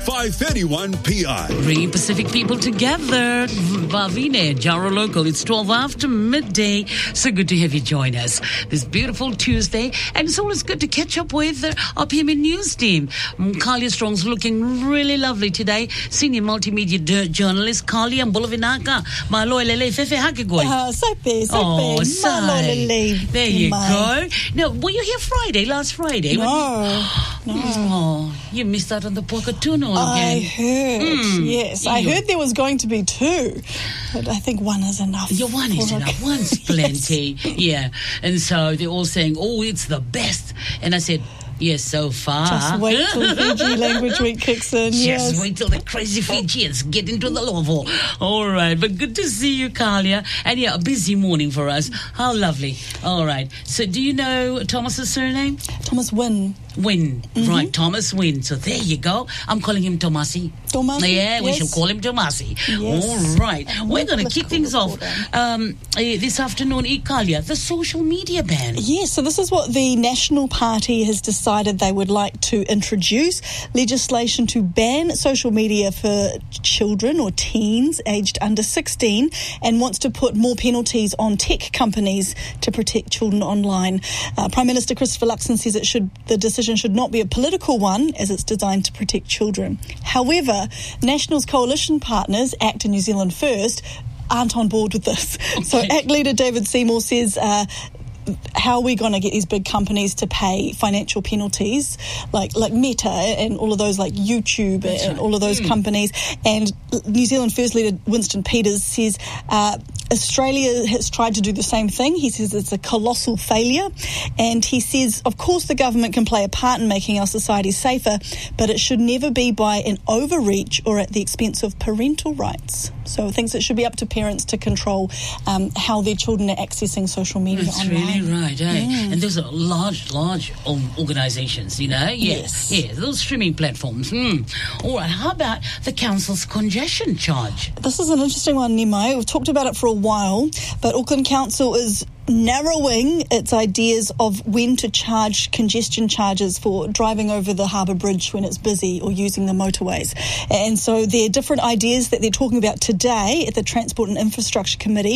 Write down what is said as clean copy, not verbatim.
531 PI. Bringing Pacific people together. Vavine, Jaro Local. It's 12 after midday. So good to have you join us this beautiful Tuesday. And it's always good to catch up with our PMN News team. Kalia Strong's looking really lovely today. Senior multimedia journalist Kalia Mbolovinaka. Malo lele fefe hakigoi. Oh, there you go. Now, were you here last Friday? No. Oh, you missed out on the Pocatuno again. I heard, yes. I heard there was going to be two, but I think one is enough. Yeah, one is enough. One's plenty. Yes. Yeah. And so they're all saying, oh, it's the best. And I said, yes, so far. Just wait till Fiji Language Week kicks in. Just wait till the crazy Fijians get into the level. All right, but good to see you, Kalia. And yeah, a busy morning for us. How lovely. All right. So do you know Thomas's surname? Thomas Wynn. Wynn. Mm-hmm. Right, Thomas Wynn. So there you go. I'm calling him Tomasi. Tomasi? Yeah, we shall call him Tomasi. Yes. All right. We're going to kick things off this afternoon, Kalia, the social media ban. Yes, so this is what the National Party has decided they would like to introduce. Legislation to ban social media for children or teens aged under 16 and wants to put more penalties on tech companies to protect children online. Prime Minister Christopher Luxon says the decision should not be a political one as it's designed to protect children. However, National's coalition partners, ACT and New Zealand First, aren't on board with this. Okay. So ACT leader David Seymour says how are we going to get these big companies to pay financial penalties like Meta and all of those, like YouTube and all of those companies. And New Zealand First leader Winston Peters says Australia has tried to do the same thing. He says it's a colossal failure. And he says, of course, the government can play a part in making our society safer, but it should never be by an overreach or at the expense of parental rights. So he thinks it should be up to parents to control how their children are accessing social media That's online. Really right, eh? And those are large organisations, you know? Yes. Yeah, those streaming platforms. All right, how about the council's congestion charge? This is an interesting one, Nimai. We've talked about it for a while, but Auckland Council is narrowing its ideas of when to charge congestion charges for driving over the Harbour Bridge when it's busy or using the motorways. And so there are different ideas that they're talking about today at the Transport and Infrastructure Committee.